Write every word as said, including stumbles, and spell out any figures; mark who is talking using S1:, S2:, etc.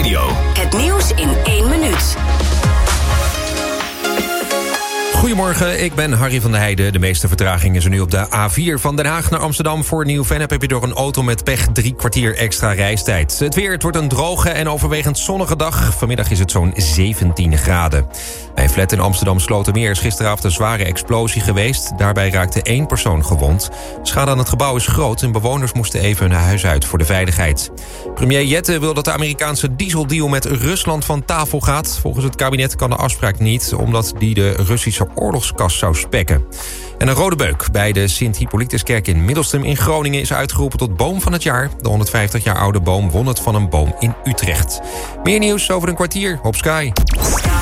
S1: Radio.
S2: Het nieuws in één minuut.
S3: Goedemorgen, ik ben Harry van der Heijden. De meeste vertraging is er nu op de A vier van Den Haag naar Amsterdam. Voor Nieuw-Vennep heb je door een auto met pech drie kwartier extra reistijd. Het weer, het wordt een droge en overwegend zonnige dag. Vanmiddag is het zo'n zeventien graden. Bij een flat in Amsterdam-Slotermeer is gisteravond een zware explosie geweest. Daarbij raakte één persoon gewond. Schade aan het gebouw is groot en bewoners moesten even hun huis uit voor de veiligheid. Premier Jette wil dat de Amerikaanse dieseldeal met Rusland van tafel gaat. Volgens het kabinet kan de afspraak niet, omdat die de Russische oorlogskas zou spekken. En een rode beuk bij de Sint-Hippolytuskerk in Middelstum in Groningen is uitgeroepen tot boom van het jaar. De honderdvijftig jaar oude boom won het van een boom in Utrecht. Meer nieuws over een kwartier op Sky.